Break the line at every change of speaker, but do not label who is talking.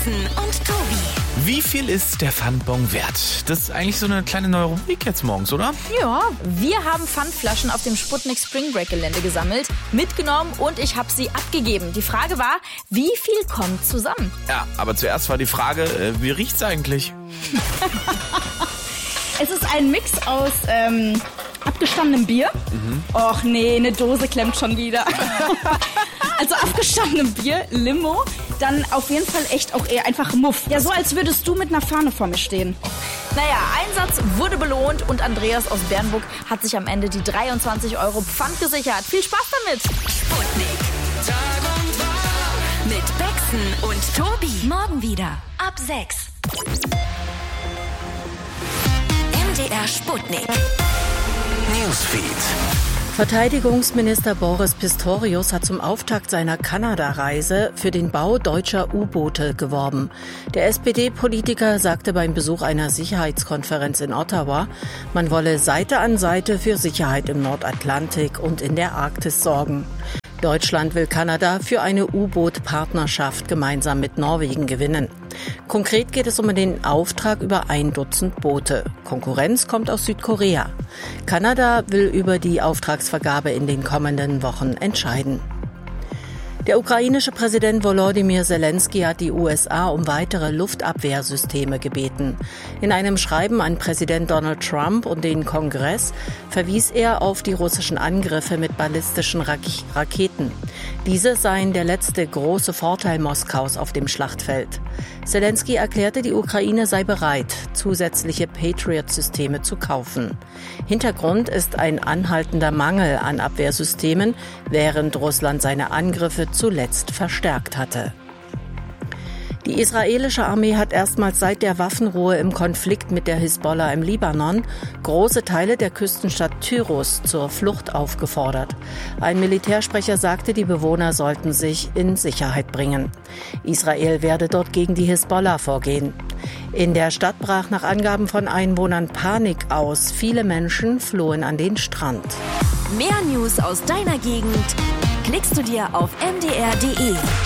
Carsten und Tobi.
Wie viel ist der Pfandbon wert? Das ist eigentlich so eine kleine neue Rubrik jetzt morgens, oder?
Ja, wir haben Pfandflaschen auf dem Sputnik Spring Break Gelände gesammelt, mitgenommen und ich habe sie abgegeben. Die Frage war, wie viel kommt zusammen?
Ja, aber zuerst war die Frage, wie riecht's eigentlich?
Es ist ein Mix aus abgestandenem Bier. Och nee, eine Dose klemmt schon wieder. Also abgestandenem Bier, Limo, dann auf jeden Fall echt auch eher einfach Muff. Ja, so als würdest du mit einer Fahne vor mir stehen.
Naja, Einsatz wurde belohnt und Andreas aus Bernburg hat sich am Ende die 23 € Pfand gesichert. Viel Spaß damit!
Sputnik. Tag und Wahr. Mit Bexen und Tobi. Morgen wieder ab 6. MDR Sputnik.
Newsfeed.
Verteidigungsminister Boris Pistorius hat zum Auftakt seiner Kanada-Reise für den Bau deutscher U-Boote geworben. Der SPD-Politiker sagte beim Besuch einer Sicherheitskonferenz in Ottawa, man wolle Seite an Seite für Sicherheit im Nordatlantik und in der Arktis sorgen. Deutschland will Kanada für eine U-Boot-Partnerschaft gemeinsam mit Norwegen gewinnen. Konkret geht es um den Auftrag über 1 Dutzend Boote. Konkurrenz kommt aus Südkorea. Kanada will über die Auftragsvergabe in den kommenden Wochen entscheiden. Der ukrainische Präsident Volodymyr Zelensky hat die USA um weitere Luftabwehrsysteme gebeten. In einem Schreiben an Präsident Donald Trump und den Kongress verwies er auf die russischen Angriffe mit ballistischen Raketen. Diese seien der letzte große Vorteil Moskaus auf dem Schlachtfeld. Zelensky erklärte, die Ukraine sei bereit, zusätzliche Patriot-Systeme zu kaufen. Hintergrund ist ein anhaltender Mangel an Abwehrsystemen, während Russland seine Angriffe zuletzt verstärkt hatte. Die israelische Armee hat erstmals seit der Waffenruhe im Konflikt mit der Hisbollah im Libanon große Teile der Küstenstadt Tyros zur Flucht aufgefordert. Ein Militärsprecher sagte, die Bewohner sollten sich in Sicherheit bringen. Israel werde dort gegen die Hisbollah vorgehen. In der Stadt brach nach Angaben von Einwohnern Panik aus. Viele Menschen flohen an den Strand.
Mehr News aus deiner Gegend klickst du dir auf mdr.de.